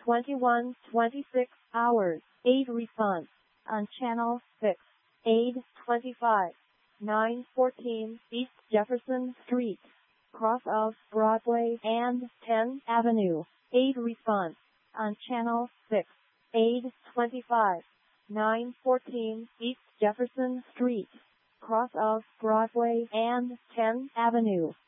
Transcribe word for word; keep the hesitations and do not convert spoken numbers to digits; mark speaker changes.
Speaker 1: twenty-one twenty-six hours, eight refund. On Channel six, eight twenty-five, nine fourteen East Jefferson Street, cross of Broadway and tenth Avenue, eight refund. On Channel six, eight twenty-five, nine fourteen East Jefferson Street, cross of Broadway and tenth Avenue.